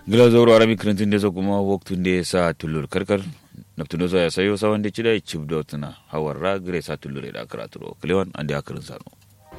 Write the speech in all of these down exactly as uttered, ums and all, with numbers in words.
gila zauro arabi krantin da kuma waktun da sa tulur karkar naptuno ya sayo sawan da cida chip dotna hawarra gre sa tulur da karaturo klewan ande akarin sano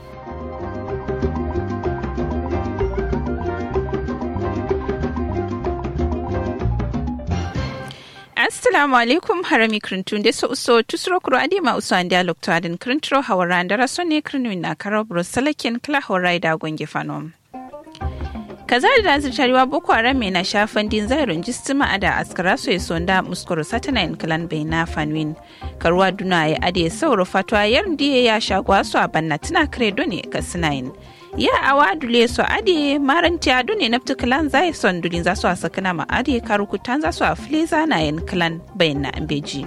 Assalamu alaikum harami krintun da so so tusro kuro adima uso an dialog to adin krintro hawara da raso ne krinu na karo brosalakin kla horai da gonge fanom kaza da zirtariwa boko haram na shafan din zairun jistima ada askara so ya sonda muskoro satanayin clan bai na fanwin karuwa duna ya ade sauro fatwa yar diye ya shagwa su a banna tana kredo ne ka sinayin ya awa dule so ade maranti adu ne naftu clan zai son dulin za su a sakana ma ade karukutan za su a fleza na yin clan bai na ambeji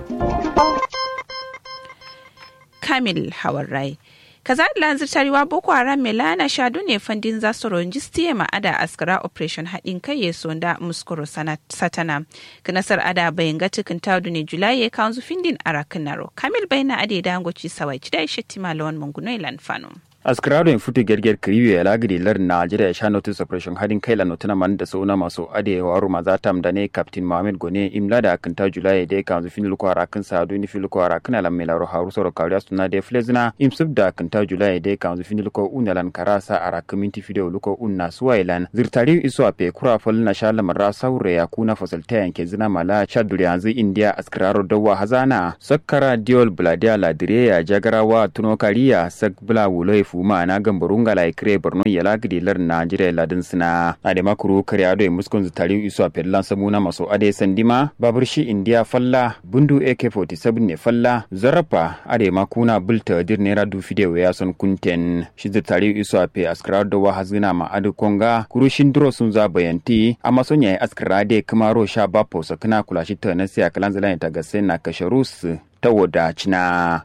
kamil hawarai kaza da lanzir tariwa boko haram melana shadu ne fandin za su ronjistiye ma ada askara operation haɗin kai ya sonda muskuro satana kanasar ada bayan gatikin taudu ne julai ya kawo findin arakin naro kamil bayana ade da hangoci sawai cidai shettima lawan mangunoi lanfano askrado in futu gerger kriwe ya lagiri lar Najeriya ya sha notice operation hadin kai la notuna man da sauna masu ade waru mazatam da ne captain Mohammed Gone imla da akan ta Julai da kan zufin luko arakan sa do ni fil luko arakan alam melaro haru soro kariya suna da flezna imsub da akan ta Julai da kan zufin luko unalan karasa arakan minti video luko unna suwailan zirtari iso ape kura fal na shala marra saure ya kuna fasalta yanke zina mala chaduri yanzu India askraro dawa hazana sakkara diol bladia ladire ya jagarawa tuno kariya sak bla wuloi fuma na gambarunga la ikre borno yala gidilar Najeriya ladin sina ade makuru kare ado e muskon zutari iso a pedlan samuna maso ade sandima baburshi India falla bundu A K forty-seven ne falla zarafa ade makuna bulta dirnera du fideo ya son kunten shi zutari iso a pe askara do wa hazina ma adu konga kurushin duro sun za bayanti amma son yayi askara de kamaro sha bapo sakana kula shi ta nasiya kalan zalani ta gasen na kasharus ta wadacina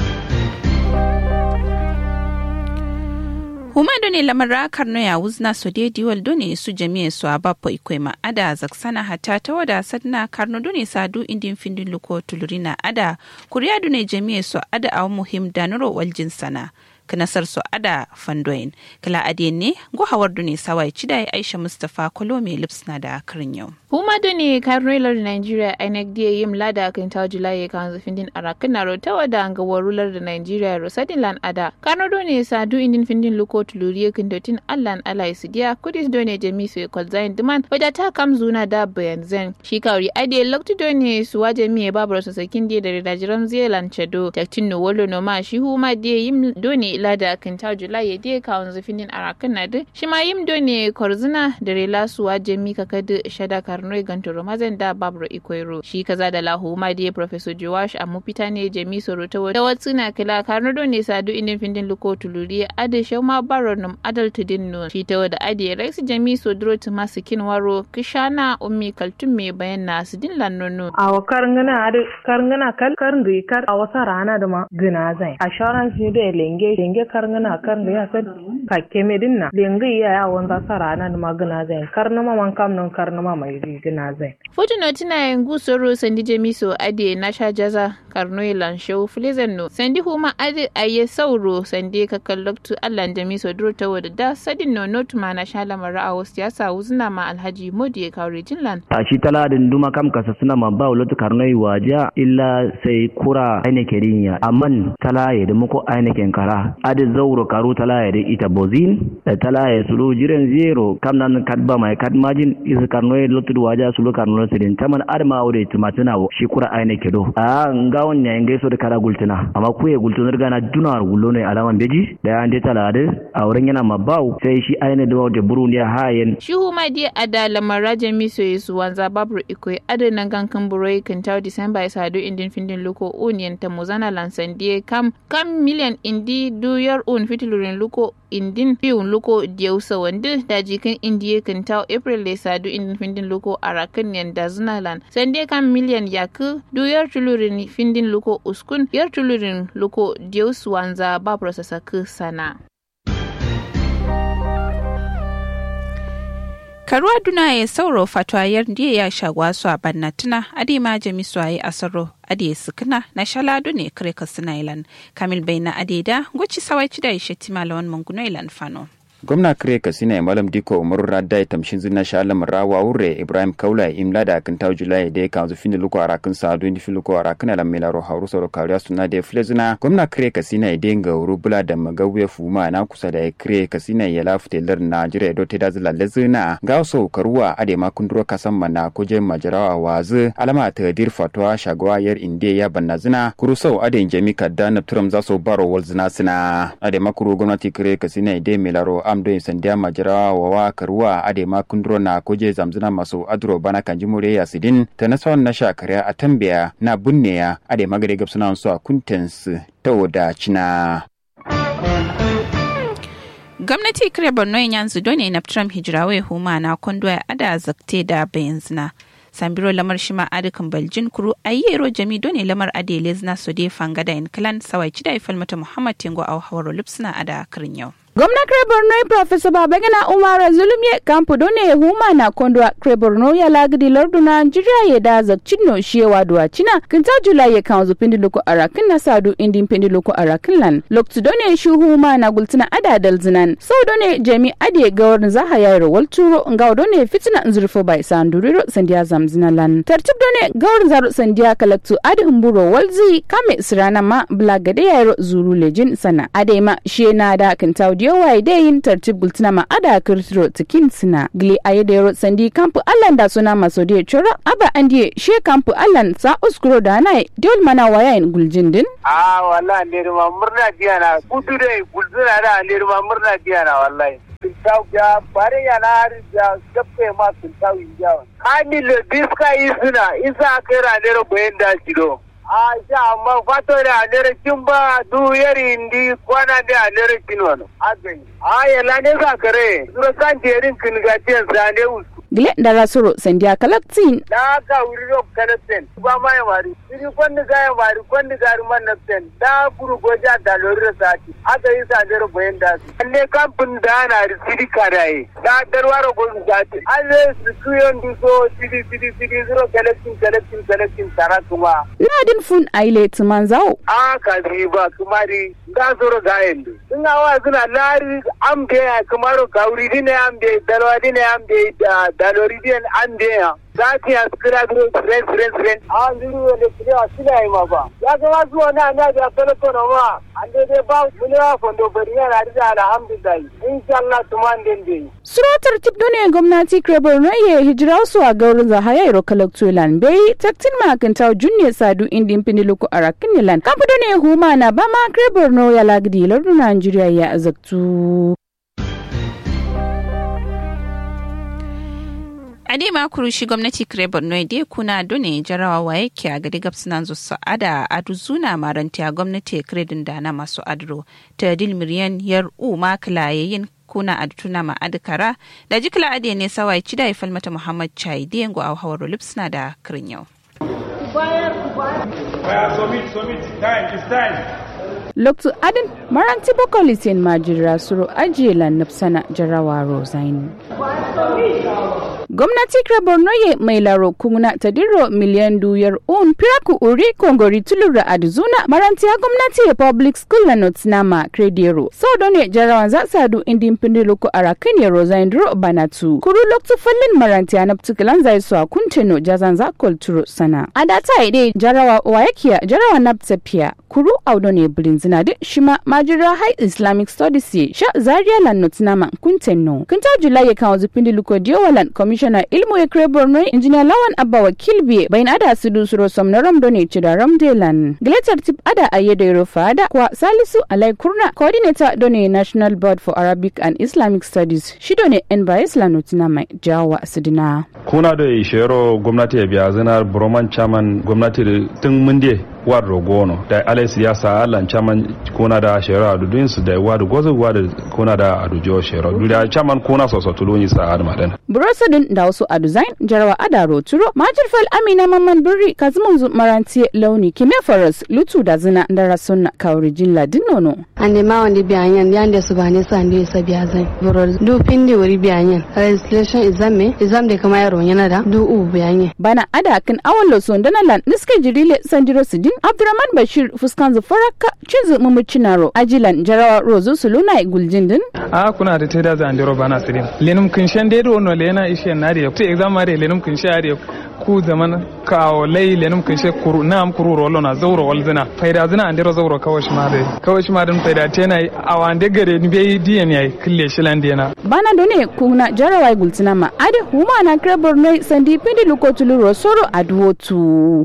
huma doni lamara karno ya wuzna so de diwal doni su jami'a su abapo ikwema ada zaksana hata ta wada sadna karno doni sadu indin findin luko tulurina ada kuriya doni jami'a su ada aw muhim danuro waljin sana kanasar su ada fandoyin kala adiyen ne go hawar doni sawai cidai Aisha Mustafa Kolome lipsna da karin yau huma doni karnoilar Nigeria I N E C D yim lada kan ta Julai kan zafindin arakan naro ta wada ga warular da Nigeria rosadin lan ada karno doni sadu indin findin luko tuluriye kan dotin allan alai sidiya kudis doni jami su kolzain diman wada ta kam zuna da bayan zen shi kauri ade lokti doni su waje miye babar su sakin de da rajiran zealand chado taktin no wolo no ma shi huma de yim doni lada kan ta Julai de kan zafindin arakan nadu shi ma yim doni korzuna da rela su waje mi kakadu shada karnoi gantoro mazan da babro ikoiro shi kaza da lahu ma de professor Jowash a mupita ne jami soro ta wata na kila karno ne sadu indin findin luko tuluri ade shawma baronum adult din no shi ta wada ade rex jami sodro ta masu kinwaro kishana ummi kaltum me bayan na su din lannono a karngana ade karngana kal karngi kar a wata rana da ma gina zai assurance ne da lenge lenge karngana karngi ya sad kakke me dinna lenge ya ya wanda sa rana da ma gina zai karno ma man kam non karno ma mai gina zai fotuno tina yangu soro sandi jami so ade na sha jaza karno lan show flezanno sandi huma ade aye sauro sandi ka kalloktu allan jami so duro ta wada da sadin no not ma na sha lamara a wasu siyasa uzuna ma alhaji modi ya kawo jinlan a shi taladin duma kam kasa suna ma ba wulatu karno waja illa sai kura aine kerinya amman talaye da muko aine kenkara ade zauro karu talaye da ita bozin da talaye sulu jiren zero kam nan kadba mai kadmajin isa karno lotu waja sulu karno sidin taman adma aure tumatuna shi kura aine kedo a ngawon nya ngai so da kara gultuna amma kuye gultunar gana dunar gullo ne alaman beji da ande talade auren yana mabau sai shi aine da da burundi hayen shi huma di adala maraje miso yesu wanza babru ikoi adana gankan buroi kan taw december sadu indin findin loko union ta muzana lansandie kam kam million indi duyar un fitilurin loko indin biyun loko diyausa wanda da jikin indiye kan taw april le sadu indin findin loko arakan yan da zinalan sande kam million yaku duyar tulurin findin loko uskun yar tulurin loko diyausu wanza ba processor ku sana karuwa duna ya sauro fatwayar da ya shagwa su a bannatuna adi ma jami su ayi asaro adi sukuna na shaladu ne kare kasuna ilan kamil bai na adida goci sawai ci da ishe timalawan manguno ilan fano gwamna kire kasina malam diko umaru radda tamshin zina shalam rawa wure ibrahim kaula imla da kan taw julai de kan zu fini luko arakin sa do ni fini luko arakin ala melaro hauru soro kariya suna de flezina gwamna kire kasina de nga rubula da magawe fuma na kusa da kire kasina ya lafute lar najire do te da zala lezina ga so karuwa ade ma kunduro kasan mana koje majarawa wazu alama ta dir fatwa shagwa yar inde ya banna zina kurusau ade jami kadda na turam za so baro wal zina sina ade makuru gwamnati kire kasina de melaro amdo sandiya majarawa wawa karuwa ade ma kunduro na koje zamzina maso adro bana kanji mure ya sidin ta nasawan na shakariya a tambaya na bunneya ade magare gabsuna so a kuntens ta wada cina. Gwamnati kire Borno yanzu dole na Trump hijirawe huma na kondo ya ada zakte da bayanzina. Sambiro lamar shima adikan baljin kuru ayyero jami dole lamar ade lezna sode fangada in klan sawai cida ifal mata Muhammad Tingo au hawaro lupsna ada kirin yau. Gwamna Kreborno Professor Babagana Umar Zulumye kampu done huma na kondwa Kreborno ya lagdi larduna Nigeria ya da zakcino shiyewa duwa China kinta Julai ya kanzu pindi loko arakin na sadu indi pindi loko arakin lan loktu done shu huma na gultina ada dalzinan so done jami ade gawar zaha ya rawal turo ngaw done fitina nzurfo bai sanduriro sandiya zamzina lan tartib done gawar zaru sandiya kalaktu ade humburo walzi kame sirana ma blagade ya zuru lejin sana ade ma shena da kinta Yawai da yin tartib gultina ma ada kirtiro tikin sina gili ayedero sandi kampu allan da suna masodiya choro aba andiye she kampu allan sa uskuro da nai dol mana wayain guljindin ah wallahi ne ma murna diyana kudu dai gulzina da ne ma murna diyana wallahi tau ya bare ya na ya gappe ma tau ya ani le biska isuna isa kera ne ro boyenda kido a sha amma fato da alere kimba du yari indi kwana da alere kinwano agai a yala ne za kare duro kan jerin kin ga tiyan zane us gile da rasoro sandiya kalaktin da ka wuri ro kanaten ba mai mari ni kwandi ga mari kwandi ga man naten da buru goja da lori sati aga yi sadero boyenda ne kampun da na risidi karai da darwaro go sati ale suyon du so sidi sidi sidi zero kalaktin kalaktin kalaktin tarakuma ladin fun aile tumanzao a ka ba kumari da zoro ga endu ina wa zuna lari ambe kamaro kauri dine ambe dalwa dine ambe dalori dine ambe zaki ya skira duro friend friend friend an duro le kira sila ima ba ya ga wasu na na da telephone ma ande de ba mulwa fondo bariya na da alhamdulillah insha Allah tuman den dai surotar tibdone gwamnati Kreborno ya hijira su a gaurin zahaya ro kalaktulan bai taktin makanta junne sadu indin piniluko arakinlan kampudone huma na ba ma Kreborno ya lagdi lardu Nigeria ya azaktu ade ma kurushi gwamnati kire Borno de kuna done jarawa waye ke a gadi gabsunan zo sa'ada aduzuna marantiya gwamnati kire da na masu adro ta dil miliyan yar u ma klayeyin kuna adutuna ma adkara da jikla ade ne sawai cida ifal mata Muhammad Chai dengo a hawaro lipsna da kirin yau Loktu adin maranti bokolisin majira suru ajiyela nafsana jarawa rosain. Gwamnati Kreborno ye mai laro kuna tadiro miliyan duyar un piraku uri kongori tulura aduzuna maranti ya gwamnati ya public school na notinama kredero. So done jarawan za sadu indin pindiluko arakin ya rosain duro banatu. Kuru loktu falin maranti ya naptukilan za iso kunteno jazan za kulturo sana. Adata ide jarawa wayakia jarawa naptepia kuru audone blinzina de shima majira high Islamic studies ye sha zaria lan notinama kunteno. Kinta Julai ya kawo zupindi luko diowalan commissioner ilmu ya Kreborno engineer Lawan Abba Wakilbi bayin ada sudu suro somnaram done chida ramdelan. Glitter tip ada ayede rofada kwa Salisu Alai Kurna coordinator done National Board for Arabic and Islamic Studies shidone envais lan notinama jawa sidina. Kuna da ishero gwamnati ya biya zinar broman chairman gwamnati tun munde ward rogono da alai siyasa allan chairman kuna da shero adudin su da ward gozo ward kuna da adujo shero da chairman kuna soso tulunyi sa admadan brosadin da wasu aduzain jarawa adaro turo majirfal amina mamman birri kazumun maranti launi kime faras lutu da zina da rasun kaurijin ladinono ande ma wanda biyanyan yande su bane sande sa biya zai boro du pindi wuri biyanyan registration exam me exam de kama yaro yana da du'u bayanye bana ada kan awon loson dana lan niske jirile sanjiro sidin Abdurrahman Bashir fuskan zufaraka cizu mumucinaro ajilan jarawa rozu suluna guljindin a kuna da teda za andiro bana sidin lenum kinshan de do no lena ishe nari to exam mare lenum kinshan ari ku zaman kawo lai lenum kinshe kuru nam kuru rolo na zauro walzina faida zina andiro zauro kawash mare kawash mare faida tena awande gare ni be diyan yayi kille shilandi yana bana done kuna jarawa gultina ma ade huma na krebor noi sandi pindi lukotulu rosoro adwotu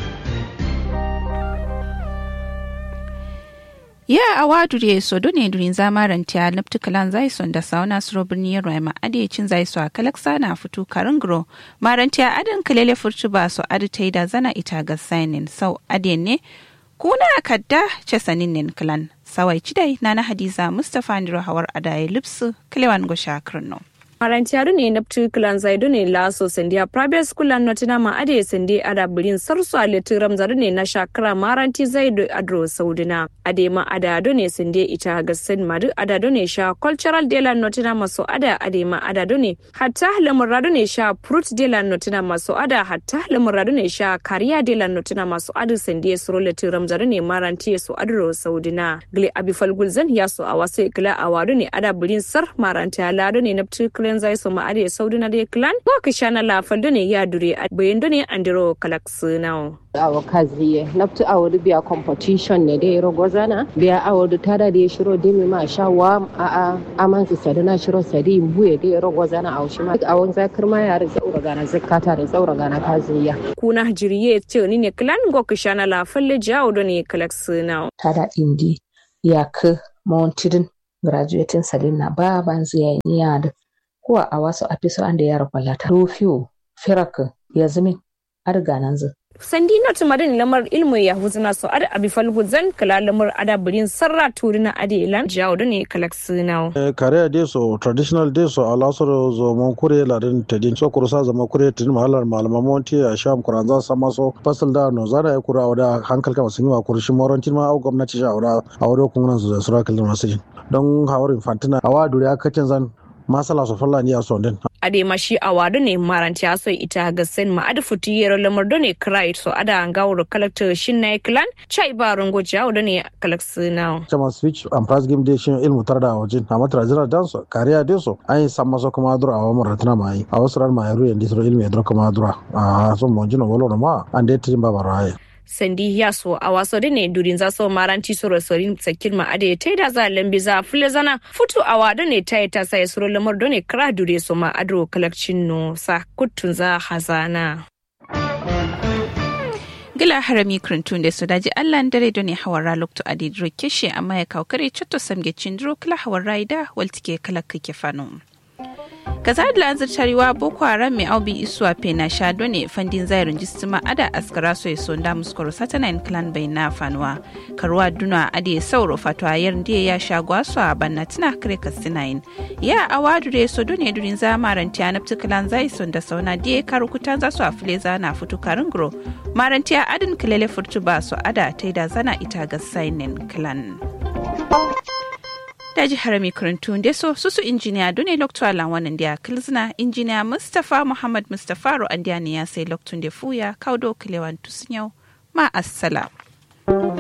ya awadu da so done durin zamaran tiya naptukalan zai son da sauna suro birni roi ma ade cin zai so kalaksa na fitu karingro marantiya adin kalele furci ba so ade taida zana ita ga signing sau ade ne kuna kadda cesanin nin klan sawai cidai nana hadiza mustafa ndiro hawar adaye lipsu kalewan go shakrno Marantiyaru ne na Ptukulan Zaidu ne Laso Sandiya Private School and Nottingham Ade Sandi Ada Birin Sarsu Aleti Ramzaru ne na Shakara Maranti Zaidu Adro Saudina Ade ma Adado ne Sandi ita Gassin Madu Adado ne sha Cultural Dela Nottingham so Ada Ade ma Adado ne hatta lamuradu ne sha Fruit Dela Nottingham so Ada hatta lamuradu ne sha Kariya Dela Nottingham so Adu Sandi Suro Leti Ramzaru ne Maranti so Adro Saudina Gle Abifal Gulzan ya so awase Gla Awadu ne Ada Birin Sar Maranti Alado ne na Ptukulan zai so ma ade saudina de clan ko kishana la faldo ne ya dure bayendo ne andiro kalaksu now awa kaziye naftu awadu biya competition ne de rogozana biya awadu tada de shiro de mi ma shawa a a amansu sadana shiro sadi buye de rogozana awshima awon zakar ma ya zaura gana zakata da zaura gana kaziya kuna jiriye ce ni ne clan go kishana la falle jawo ne kalaksu now tada indi yak mountain graduating salina ba banzu ya ni ya kuwa a wasu afiso an da ya rafalata rufiyo firak ya zumi argananzu sandi not madin lamar ilmu ya huzuna so ada abifal huzan kala lamar ada birin sarra turina ade ilan jawo ne kalaksinawo kare de so traditional de so alasoro zo mon kure ladin tedin so kursa zama kure tin mahalar malama monti a sham kuranza sama so fasal da no zara ya kura da hankal ka sun yi wa kurshi morantin ma au gwamnati sha aura aure kun nan su da sura kallon masajin don hawar infantina awa duriya kacin zan masala so falla ni aso den ade mashi awadu ne maranti aso ita ga sen ma ade futi yero lamardo ne cry so ada ngawro collector shin na clan chai baron go jawo ne collector now chama switch and pass game de shin ilmu tarda wajin amma trazira dance kariya de so ai samma so kuma dura awa maratna mai awsran ma yaro yandi so ilmu yadro kuma dura a so monjino wolo ma ande tin babaraye sandi ya so a waso ne durin za so maranti soro sorin sakin ma ade taida za lambi za fule zana futu a wada ne tayi ta sai soro lamar do ne kra dure so ma adro collection no sa kutun za hazana gila harami krintun da su daji Allah dare do ne hawara lokto adi dro keshe amma ya kaukare chotto samge chindro kala hawara ida waltike kala kake fano kaza da azurtarewa boko haram mai aubi isuwa pena shado ne fandin zairin jistima ada askara so yaso da muskoro satanayin clan bai na fanuwa karuwa duna ade sauro fatwa yar ndiye ya shagwa so a banna tana kare kasinayin ya awadu da yaso dune durin zamaran tiya na clan zai son da sauna diye karukutan za su a fileza na futu karingro marantiya adin kilele furtu ba so ada taida zana ita ga sainin clan daji harami karantun da so susu injiniya dune lokto alan wannan da kilzina injiniya Mustafa Muhammad Mustafa ro andiya ne ya sai loktun da fuya kaudo kilewan tusunyau ma assalam